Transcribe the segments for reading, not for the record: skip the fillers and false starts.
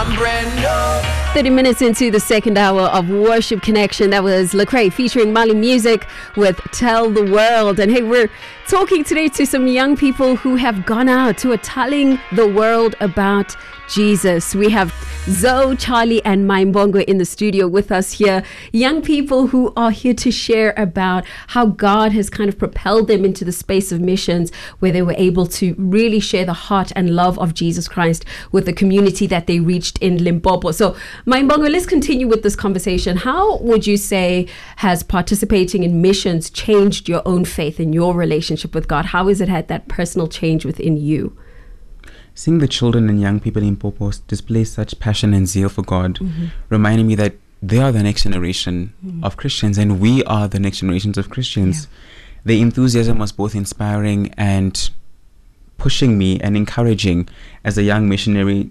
I'm brand new. 30 minutes into the second hour of Worship Connection. That was Lecrae featuring Mali Music with Tell the World. And hey, we're talking today to some young people who have gone out, who are telling the world about Jesus. We have Zoe, Charlie and Maimbongo in the studio with us here. Young people who are here to share about how God has kind of propelled them into the space of missions, where they were able to really share the heart and love of Jesus Christ with the community that they reached in Limpopo. So Maimbongo, let's continue with this conversation. How would you say has participating in missions changed your own faith and your relationship with God? How has it had that personal change within you? Seeing the children and young people in Limpopo display such passion and zeal for God, reminding me that they are the next generation of Christians and we are the next generations of Christians. The enthusiasm was both inspiring and pushing me and encouraging as a young missionary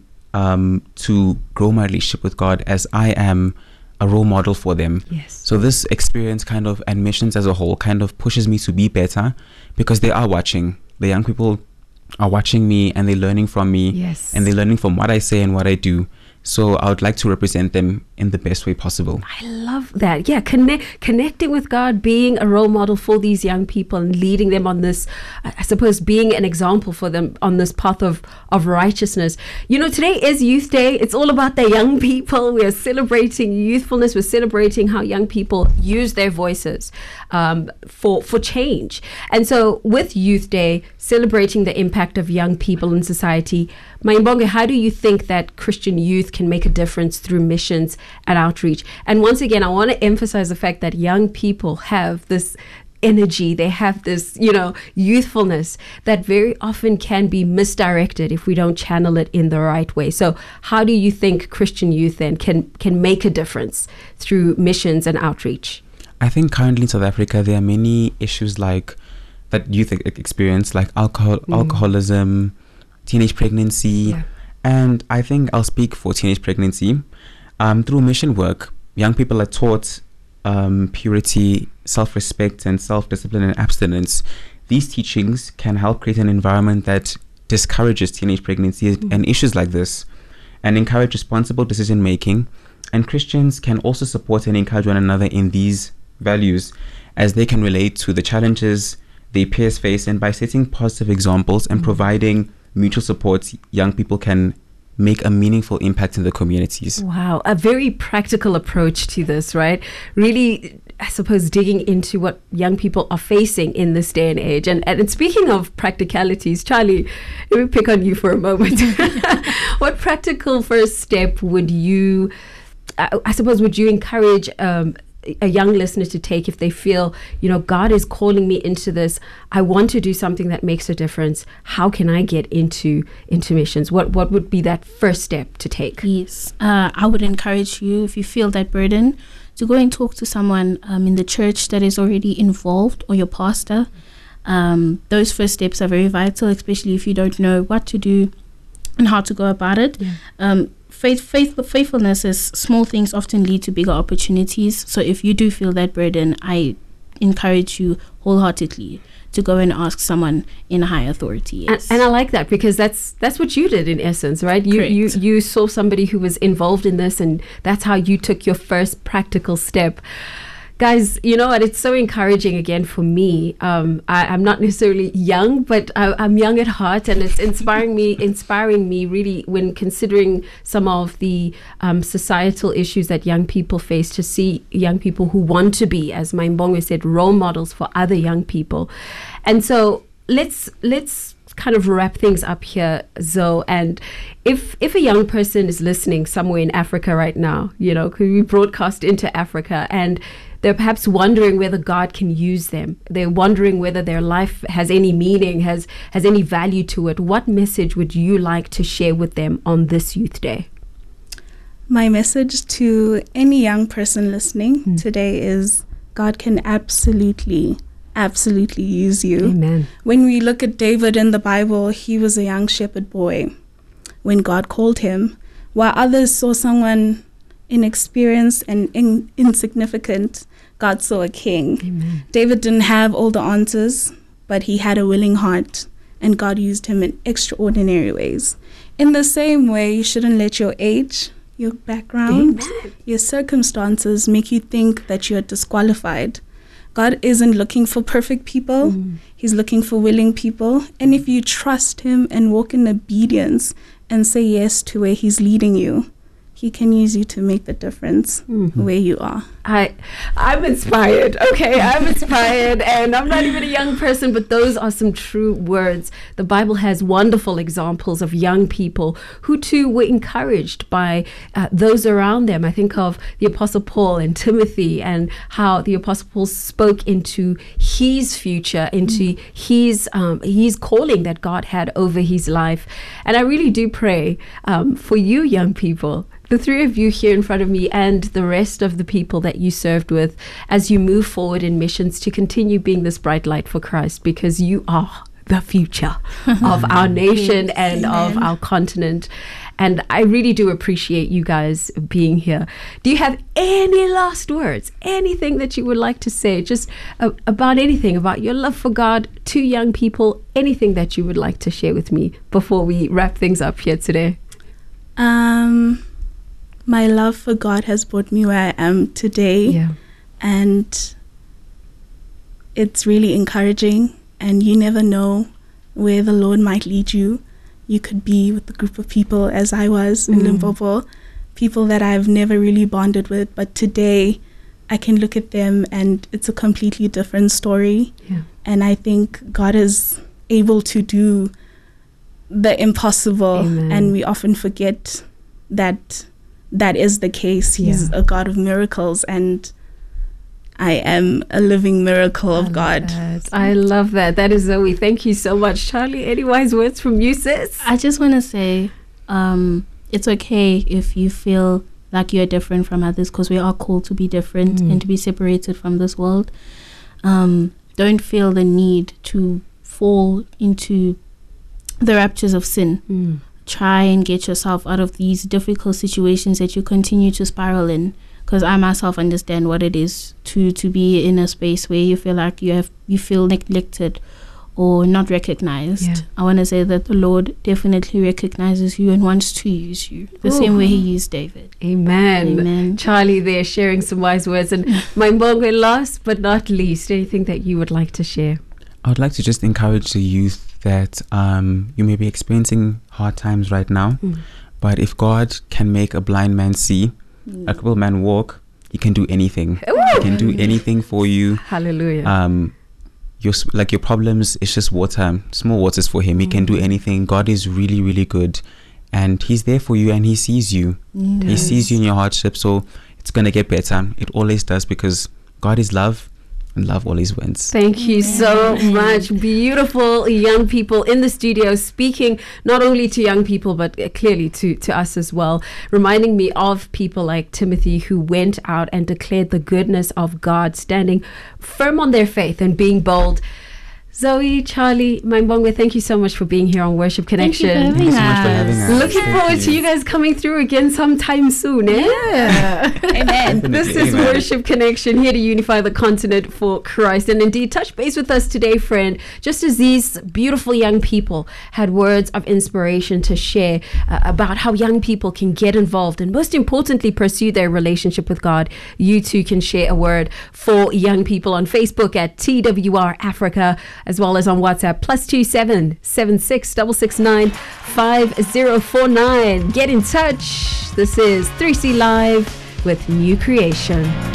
to grow my relationship with God, as I am a role model for them. So this experience kind of, and missions as a whole, kind of pushes me to be better, because they are watching. The young people are watching me and they're learning from me, and they're learning from what I say and what I do. So I would like to represent them in the best way possible. I love that. Yeah, connecting with God, being a role model for these young people and leading them on this, I suppose, being an example for them on this path of righteousness. You know, today is Youth Day. It's all about the young people. We are celebrating youthfulness. We're celebrating how young people use their voices for change. And so with Youth Day, celebrating the impact of young people in society, Maimbongo, how do you think that Christian youth can make a difference through missions and outreach? And once again, I want to emphasize the fact that young people have this energy, they have this, youthfulness that very often can be misdirected if we don't channel it in the right way. So how do you think Christian youth then can make a difference through missions and outreach? I think currently in South Africa, there are many issues like that youth experience, like alcoholism, teenage pregnancy. And I think I'll speak for teenage pregnancy. Through mission work, young people are taught purity, self-respect, and self-discipline and abstinence. These teachings can help create an environment that discourages teenage pregnancy and issues like this, and encourage responsible decision-making. And Christians can also support and encourage one another in these values, as they can relate to the challenges their peers face, and by setting positive examples and providing mutual support, young people can make a meaningful impact in the communities. Wow, a very practical approach to this, right? Really, I suppose, digging into what young people are facing in this day and age. And speaking of practicalities, Charlie, let me pick on you for a moment. What practical first step would you, I suppose, would you encourage a young listener to take if they feel, God is calling me into this, I want to do something that makes a difference? How can I get into missions? What would be that first step to take? Yes, I would encourage you, if you feel that burden, to go and talk to someone in the church that is already involved, or your pastor. Those first steps are very vital, especially if you don't know what to do and how to go about it. Faithfulness is small things often lead to bigger opportunities. So if you do feel that burden, I encourage you wholeheartedly to go and ask someone in a high authority. And I like that, because that's what you did in essence, right? You saw somebody who was involved in this, and that's how you took your first practical step. Guys, you know what? It's so encouraging again for me. I'm not necessarily young, but I'm young at heart, and it's inspiring me really when considering some of the societal issues that young people face, to see young people who want to be, as Maimbongo said, role models for other young people. And so let's kind of wrap things up here, Zoe. And if a young person is listening somewhere in Africa right now, because we broadcast into Africa, and they're perhaps wondering whether God can use them, they're wondering whether their life has any meaning, has any value to it, what message would you like to share with them on this Youth Day? My message to any young person listening today is God can absolutely use you. Amen. When we look at David in the Bible, he was a young shepherd boy when God called him, while others saw someone inexperienced and insignificant. God saw a king. Amen. David didn't have all the answers, but he had a willing heart, and God used him in extraordinary ways. In the same way, you shouldn't let your age, your background, your circumstances make you think that you're disqualified. God isn't looking for perfect people. He's looking for willing people. And if you trust him and walk in obedience and say yes to where he's leading you, he can use you to make the difference where you are. I'm inspired. Okay, I'm inspired, and I'm not even a young person, but those are some true words. The Bible has wonderful examples of young people who too were encouraged by those around them. I think of the Apostle Paul and Timothy, and how the Apostle Paul spoke into his future, into his calling that God had over his life. And I really do pray for you young people, the three of you here in front of me, and the rest of the people that you served with, as you move forward in missions, to continue being this bright light for Christ, because you are the future of our nation and of our continent. And I really do appreciate you guys being here. Do you have any last words, anything that you would like to say, just about anything, about your love for God to young people, anything that you would like to share with me before we wrap things up here today? My love for God has brought me where I am today, and it's really encouraging, and you never know where the Lord might lead you. You could be with a group of people, as I was in Limpopo, people that I've never really bonded with, but today I can look at them and it's a completely different story. And I think God is able to do the impossible. Amen. And we often forget that that is the case. He's a God of miracles, and I am a living miracle of God. I love that. That is Zoe. Thank you so much. Charlie, any wise words from you, sis? I just want to say it's okay if you feel like you're different from others, because we are called to be different and to be separated from this world. Don't feel the need to fall into the raptures of sin. Try and get yourself out of these difficult situations that you continue to spiral in, because I myself understand what it is to be in a space where you feel like you feel neglected or not recognized. I want to say that the Lord definitely recognizes you and wants to use you the same way he used David. Amen. Charlie there sharing some wise words. And my Mbongwe, last but not least, anything that you would like to share? I would like to just encourage the youth that you may be experiencing hard times right now, but if God can make a blind man see, a crippled man walk, he can do anything. He can do anything for you. Hallelujah. Your problems, it's just water, small waters for him. He can do anything. God is really, really good, and he's there for you, and he sees you. He sees you in your hardship, so it's going to get better. It always does, because God is love, and love always wins. Thank you so much. Beautiful young people in the studio, speaking not only to young people, but clearly to us as well, reminding me of people like Timothy, who went out and declared the goodness of God, standing firm on their faith and being bold. Zoe, Charlie, Mbongwe, thank you so much for being here on Worship Connection. Thank you so much for having us. Looking forward to you guys coming through again sometime soon. Amen. This is Worship Connection, here to unify the continent for Christ. And indeed, touch base with us today, friend, just as these beautiful young people had words of inspiration to share about how young people can get involved and, most importantly, pursue their relationship with God. You too can share a word for young people on Facebook at TWR Africa, as well as on WhatsApp, +27 76 669 5049. Get in touch. This is 3C Live with New Creation.